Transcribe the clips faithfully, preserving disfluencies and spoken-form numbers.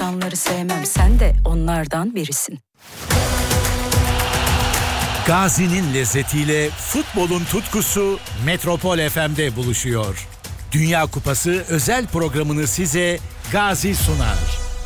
insanları sevmem, sen de onlardan birisin. Gazi'nin lezzetiyle futbolun tutkusu Metropol F M'de buluşuyor. Dünya Kupası özel programını size Gazi sunar.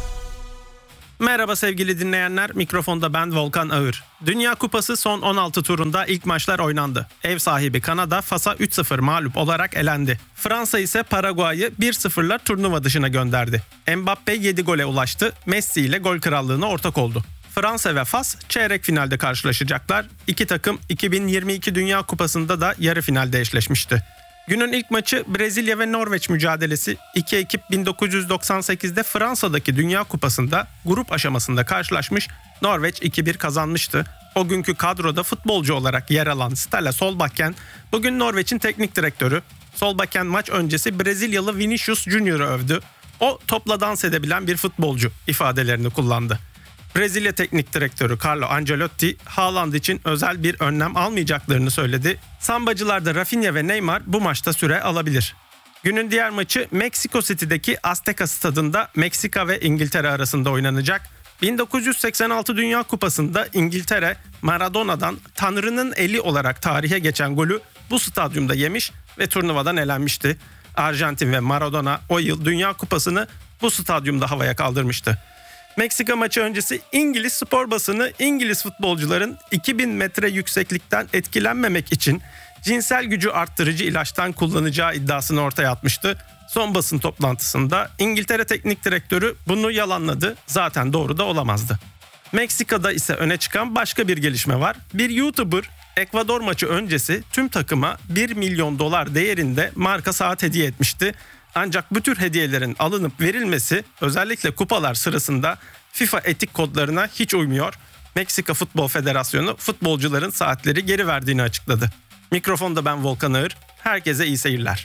Merhaba sevgili dinleyenler, mikrofonda ben Volkan Ağır. Dünya Kupası son on altı turunda ilk maçlar oynandı. Ev sahibi Kanada Fas'a üç sıfır mağlup olarak elendi. Fransa ise Paraguay'ı bir sıfırla turnuva dışına gönderdi. Mbappe yedi gole ulaştı, Messi ile gol krallığına ortak oldu. Fransa ve Fas çeyrek finalde karşılaşacaklar. İki takım iki bin yirmi iki Dünya Kupası'nda da yarı finalde eşleşmişti. Günün ilk maçı Brezilya ve Norveç mücadelesi. İki ekip bin dokuz yüz doksan sekizde Fransa'daki Dünya Kupası'nda grup aşamasında karşılaşmış, Norveç iki bir kazanmıştı. O günkü kadroda futbolcu olarak yer alan Ståle Solbakken bugün Norveç'in teknik direktörü. Solbakken maç öncesi Brezilyalı Vinicius Junior'ı övdü. O topla dans edebilen bir futbolcu ifadelerini kullandı. Brezilya Teknik Direktörü Carlo Ancelotti, Haaland için özel bir önlem almayacaklarını söyledi. Sambacılarda Rafinha ve Neymar bu maçta süre alabilir. Günün diğer maçı Meksiko City'deki Azteca Stadında Meksika ve İngiltere arasında oynanacak. bin dokuz yüz seksen altı Dünya Kupası'nda İngiltere, Maradona'dan Tanrı'nın eli olarak tarihe geçen golü bu stadyumda yemiş ve turnuvadan elenmişti. Arjantin ve Maradona o yıl Dünya Kupası'nı bu stadyumda havaya kaldırmıştı. Meksika maçı öncesi İngiliz spor basını İngiliz futbolcuların iki bin metre yükseklikten etkilenmemek için cinsel gücü arttırıcı ilaçtan kullanacağı iddiasını ortaya atmıştı. Son basın toplantısında İngiltere Teknik Direktörü bunu yalanladı, zaten doğru da olamazdı. Meksika'da ise öne çıkan başka bir gelişme var. Bir YouTuber Ekvador maçı öncesi tüm takıma bir milyon dolar değerinde marka saat hediye etmişti. Ancak bu tür hediyelerin alınıp verilmesi özellikle kupalar sırasında FIFA etik kodlarına hiç uymuyor. Meksika Futbol Federasyonu futbolcuların saatleri geri verdiğini açıkladı. Mikrofonda ben Volkan Ağır. Herkese iyi seyirler.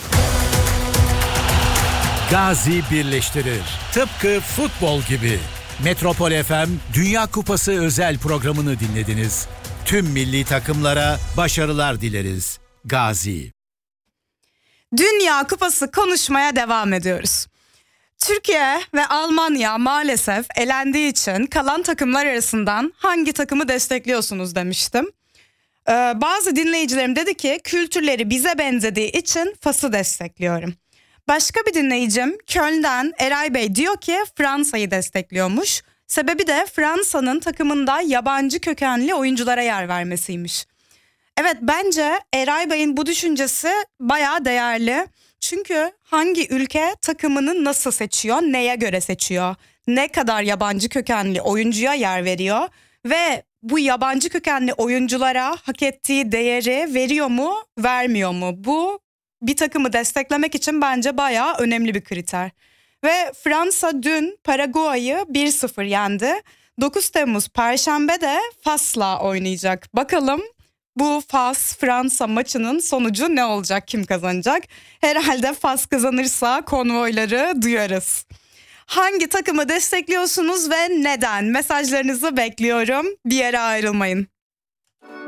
Gazi birleştirir. Tıpkı futbol gibi. Metropol F M Dünya Kupası özel programını dinlediniz. Tüm milli takımlara başarılar dileriz. Gazi. Dünya Kupası konuşmaya devam ediyoruz. Türkiye ve Almanya maalesef elendiği için kalan takımlar arasından hangi takımı destekliyorsunuz demiştim. Ee, bazı dinleyicilerim dedi ki kültürleri bize benzediği için Fas'ı destekliyorum. Başka bir dinleyicim Köln'den Eray Bey diyor ki Fransa'yı destekliyormuş. Sebebi de Fransa'nın takımında yabancı kökenli oyunculara yer vermesiymiş. Evet, bence Eray Bey'in bu düşüncesi bayağı değerli. Çünkü hangi ülke takımını nasıl seçiyor, neye göre seçiyor, ne kadar yabancı kökenli oyuncuya yer veriyor ve bu yabancı kökenli oyunculara hak ettiği değeri veriyor mu, vermiyor mu? Bu bir takımı desteklemek için bence bayağı önemli bir kriter. Ve Fransa dün Paraguay'ı bir sıfır yendi. dokuz Temmuz Perşembe de Fas'la oynayacak. Bakalım bu Fas-Fransa maçının sonucu ne olacak, kim kazanacak? Herhalde Fas kazanırsa konvoyları duyarız. Hangi takımı destekliyorsunuz ve neden? Mesajlarınızı bekliyorum. Bir yere ayrılmayın.